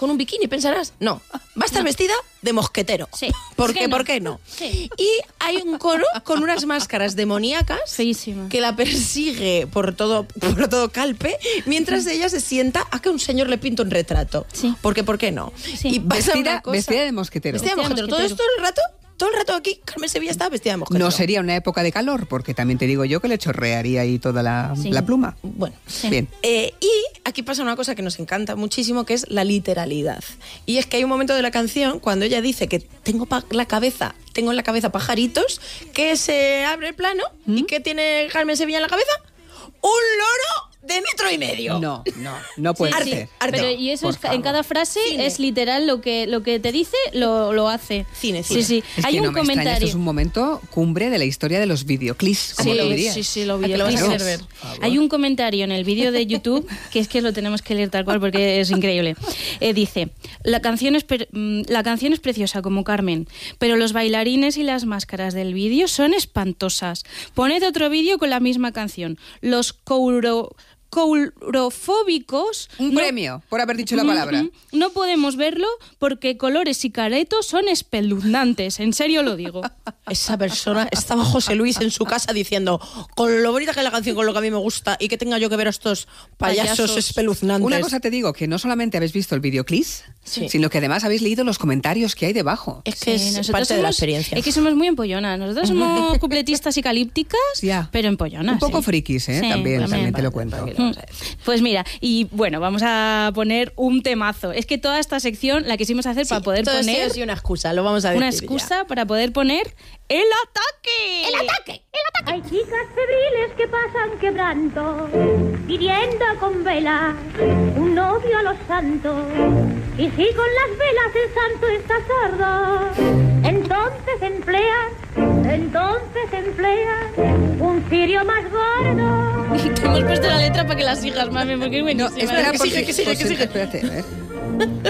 con un bikini, pensarás. No, va a estar vestida de mosquetero. Sí. ¿Por qué? ¿Por qué no? Sí. Y hay un coro con unas máscaras demoníacas Feísima. que la persigue por todo Calpe, mientras ella se sienta a que un señor le pinta un retrato. Sí. Porque, ¿por qué no? Sí. Y pasa una cosa- Vestida de mosquetero. Vestida de mosquetero. Todo esto todo el rato aquí, Carmen Sevilla estaba vestida de mosquetero. No sería una época de calor, porque también te digo yo que le chorrearía ahí toda la pluma. Bueno, Bien. y aquí pasa una cosa que nos encanta muchísimo, que es la literalidad. Y es que hay un momento de la canción cuando ella dice que tengo en la cabeza pajaritos, que se abre el plano y que tiene Carmen Sevilla en la cabeza un loro de 1,5 metros. No puede Sí, ser. arte. Pero y eso Por es, en favor. cada frase Cine. es literal lo que te dice, lo hace. Cine. Sí. Es Hay que un no me extraña, comentario. esto es un momento cumbre de la historia de los videoclips, como lo dirías. Sí, lo ¿A que lo vas a videoclips. hacer ver? Hay un comentario en el vídeo de YouTube que es que lo tenemos que leer tal cual porque es increíble. Dice, la canción es preciosa como Carmen, pero los bailarines y las máscaras del vídeo son espantosas. Poned otro vídeo con la misma canción. Los courofóbicos... Un premio por haber dicho la palabra. No podemos verlo porque colores y caretos son espeluznantes. En serio lo digo. Esa persona estaba José Luis en su casa diciendo, con lo bonita que es la canción, con lo que a mí me gusta, y que tenga yo que ver a estos payasos Payasos. espeluznantes. Una cosa te digo, que no solamente habéis visto el videoclip, Sí. sino que además habéis leído los comentarios que hay debajo. Es que Sí, es nosotros parte de la somos- experiencia. Es que somos muy empollonas. Nosotros somos cupletistas y calípticas, Ya. pero empollonas. Un poco sí. frikis, ¿eh? Sí, También te lo cuento. Pues mira, y bueno, vamos a poner un temazo. Es que toda esta sección la quisimos hacer para poder todo poner esto es una excusa, lo vamos a decir una ya. excusa para poder poner el ataque. ¡El ataque! Hay chicas febriles que pasan quebranto, pidiendo con velas un novio a los santos. Y si con las velas el santo está sordo, entonces emplean un cirio más gordo. Te hemos puesto la letra para que la sigas, mami, porque es No, buenísima. espera, que porque, sigue. espérate, a ver.